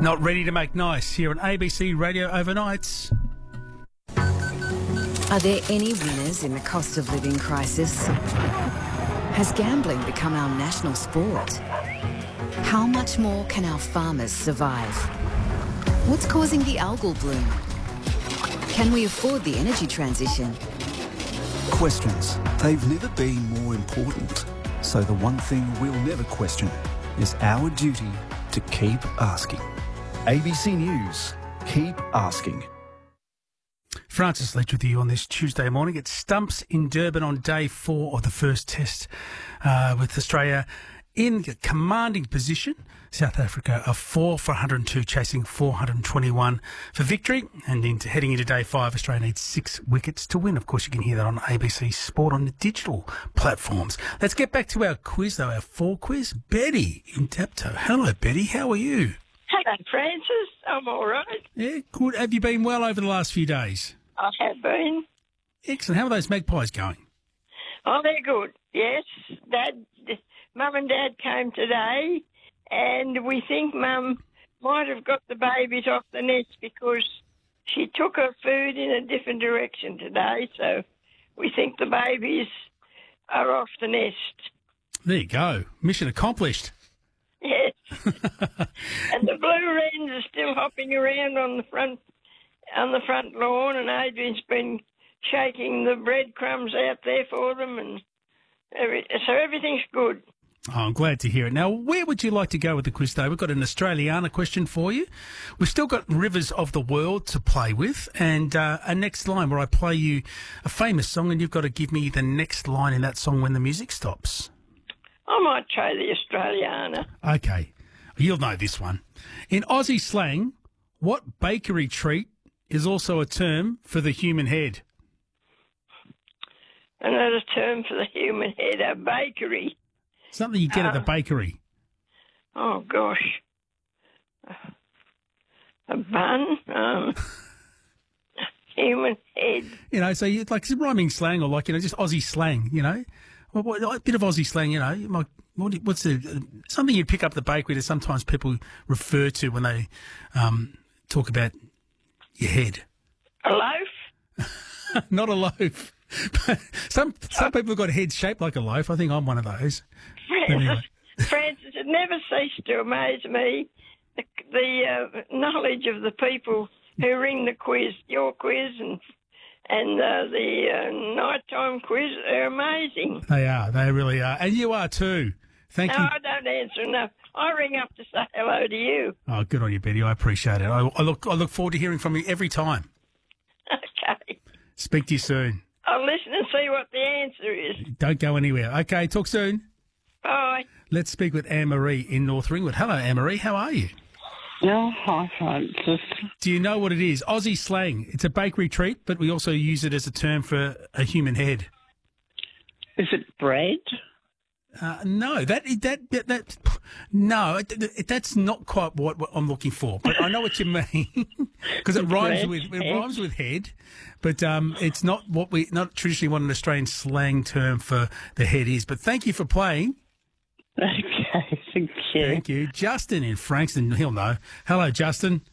Not ready to make nice here on ABC Radio Overnights. Are there any winners in the cost of living crisis? Has gambling become our national sport? How much more can our farmers survive? What's causing the algal bloom? Can we afford the energy transition? Questions. They've never been more important. So the one thing we'll never question is our duty to keep asking. ABC News. Keep asking. Francis Leach with you on this Tuesday morning. It stumps in Durban on day 4 of the first test with Australia in a commanding position. South Africa are 4 for 102, chasing 421 for victory. And heading into day 5, Australia needs 6 wickets to win. Of course, you can hear that on ABC Sport on the digital platforms. Let's get back to our quiz, though, our 4 quiz. Betty in Dapto. Hello, Betty. How are you? Hello, Francis. I'm all right. Yeah, good. Have you been well over the last few days? I have been. Excellent. How are those magpies going? Oh, they're good. Yes, Mum and Dad came today, and we think Mum might have got the babies off the nest because she took her food in a different direction today, so we think the babies are off the nest. There you go. Mission accomplished. Yes. And the blue wrens are still hopping around on the front lawn, and Adrian's been shaking the breadcrumbs out there for them, and so everyth's good. Oh, I'm glad to hear it. Now, where would you like to go with the quiz today? We've got an Australiana question for you. We've still got Rivers of the World to play with, and a next line where I play you a famous song, and you've got to give me the next line in that song when the music stops. I might try the Australiana. Okay. You'll know this one. In Aussie slang, what bakery treat is also a term for the human head? Another term for the human head, a bakery. Something you get at the bakery. Oh, gosh. A bun? Human head. You know, so you like rhyming slang or like, you know, just Aussie slang, you know. A bit of Aussie slang, you know. What's something you pick up at the bakery that sometimes people refer to when they talk about your head? A loaf? Not a loaf. Some people have got heads shaped like a loaf. I think I'm one of those. Francis, it never ceased to amaze me the knowledge of the people who ring the quiz, your quiz and the nighttime quiz. They're amazing. They are. They really are. And you are too. Thank you. No, I don't answer enough. I ring up to say hello to you. Oh, good on you, Betty. I appreciate it. I look forward to hearing from you every time. Okay. Speak to you soon. I'll listen and see what the answer is. Don't go anywhere. Okay, talk soon. Bye. Let's speak with Anne-Marie in North Ringwood. Hello, Anne-Marie. How are you? Oh, hi, Francis. Do you know what it is? Aussie slang. It's a bakery treat, but we also use it as a term for a human head. Is it bread? No, that's not quite what I'm looking for. But I know what you mean because it rhymes with head, but it's not not traditionally what an Australian slang term for the head is. But thank you for playing. Okay, thank you. Thank you, Justin in Frankston. He'll know. Hello, Justin.